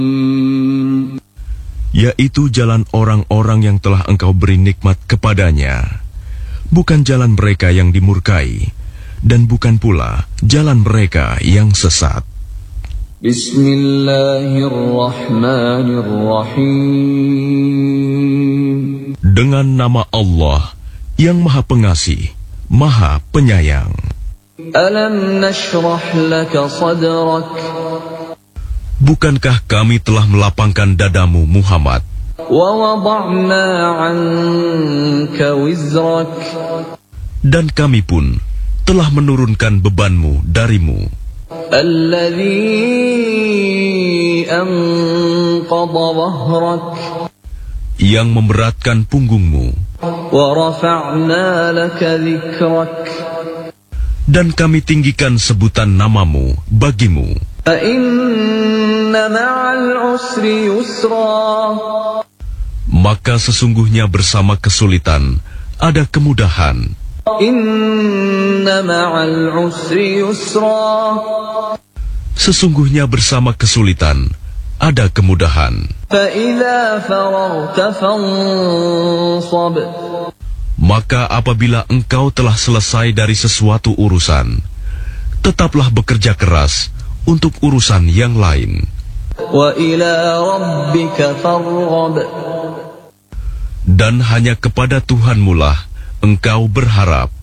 yaitu jalan orang-orang yang telah Engkau beri nikmat kepadanya, bukan jalan mereka yang dimurkai, dan bukan pula jalan mereka yang sesat. Bismillahirrahmanirrahim. Dengan nama Allah yang Maha Pengasih, Maha Penyayang. Alam nashrah laka sadrak. Bukankah kami telah melapangkan dadamu, Muhammad? Wa wada'na 'anka wizrak. Dan kami pun telah menurunkan bebanmu darimu, alladzi anqadha dhahrak. yang memberatkan punggungmu. Wa rafa'na laka dhikrak. Dan kami tinggikan sebutan namamu bagimu. Fa inna ma'al usri yusra. Maka sesungguhnya bersama kesulitan ada kemudahan. Inna ma'al usri yusra. Sesungguhnya bersama kesulitan ada kemudahan. Fa idza faragta fansab. Maka apabila engkau telah selesai dari sesuatu urusan, tetaplah bekerja keras untuk urusan yang lain. Wa ila rabbika farghab. Dan hanya kepada Tuhanmu lah engkau berharap.